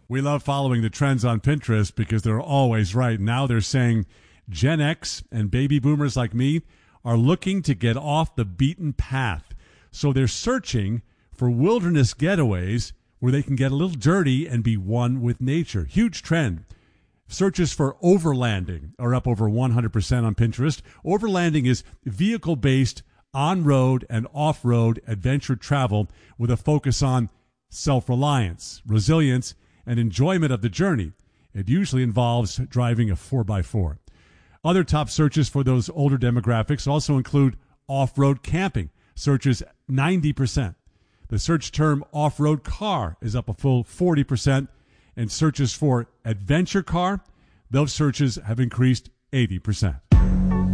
We love following the trends on Pinterest because they're always right. Now they're saying Gen X and baby boomers like me are looking to get off the beaten path. So they're searching for wilderness getaways where they can get a little dirty and be one with nature. Huge trend. Searches for overlanding are up over 100% on Pinterest. Overlanding is vehicle-based on-road and off-road adventure travel with a focus on self-reliance, resilience, and enjoyment of the journey. It usually involves driving a 4x4. Other top searches for those older demographics also include off-road camping. Searches 90%. The search term off-road car is up a full 40%, and searches for adventure car, those searches have increased 80%.